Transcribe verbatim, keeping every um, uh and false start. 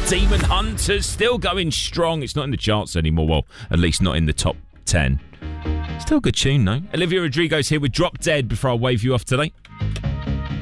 Demon Hunters still going strong. It's not in the charts anymore. Well, at least not in the top ten. Still a good tune, though. Olivia Rodrigo's here with Drop Dead before I wave you off today.